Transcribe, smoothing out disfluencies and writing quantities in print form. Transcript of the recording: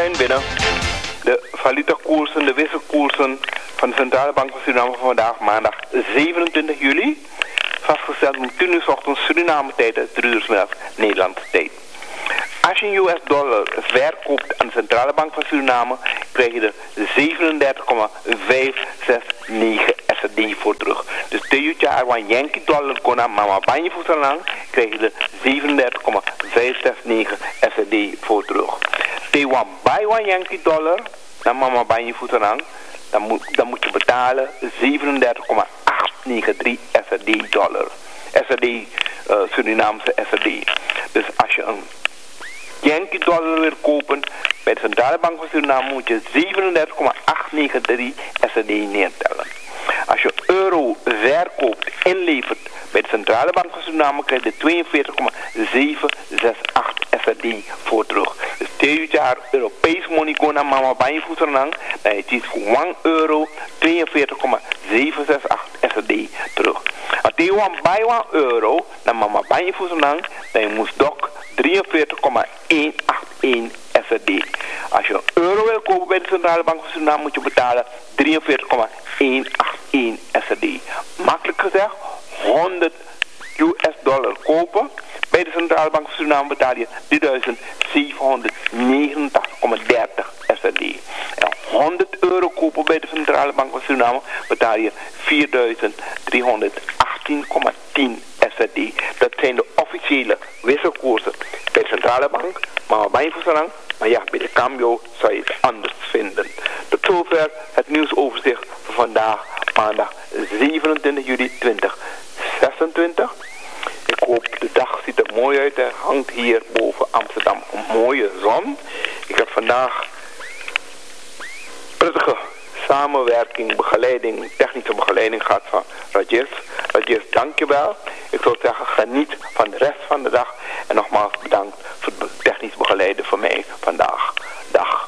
zijn binnen. De valutakoersen, de wisselkoersen van de Centrale Bank van Suriname van vandaag, maandag 27 juli. Vastgesteld om 10 uur 's ochtends Suriname tijd, 3 uur 's middags Nederlandse tijd. Als je een US dollar verkoopt aan de Centrale Bank van Suriname, krijg je er 37,569 SRD voor terug. Dus tegenwoordig een Yankee dollar kon aan mama banje voedsel krijg je er 37,569 SRD voor terug. Tewan bij een Yankee dollar naar mama banje voedsel dan moet je betalen 37,893 SRD dollar. SRD, Surinaamse SRD. Dus als je een Yankee dollar wil kopen bij de Centrale Bank van Suriname moet je 37,893 SRD neertellen. Als je euro verkoopt inlevert bij de Centrale Bank van Suriname krijg je 42,768 SRD voor terug. Dus dit jaar Europees money go naar mama banje voedselang, dan is het voor 1 euro 42,768 SRD terug. Als je bij 1 euro naar mama banje voedselang, dan moest ook 43,181 SRD. Als je een euro wil kopen bij de Centrale Bank van Suriname moet je betalen 43,181 SRD. Makkelijk gezegd, 100 US dollar kopen. Bij de Centrale Bank van Suriname betaal je 3789,30 SRD. En 100 euro kopen bij de Centrale Bank van Suriname betaal je 4318,10 SRD. Dat zijn de officiële wisselkoersen bij de Centrale Bank. Maar bij Voesalang, maar ja, bij de Cambio zou je het anders vinden. Tot zover het nieuwsoverzicht van vandaag, maandag 27 juli 2026. Ik hoop de dag ziet er mooi uit. Er hangt hier boven Amsterdam een mooie zon. Ik heb vandaag prettige samenwerking, begeleiding, technische begeleiding gehad van Rajesh. Rajesh, dankjewel. Ik zou zeggen, geniet van de rest van de dag. En nogmaals bedankt voor het technisch begeleiden van mij vandaag. Dag.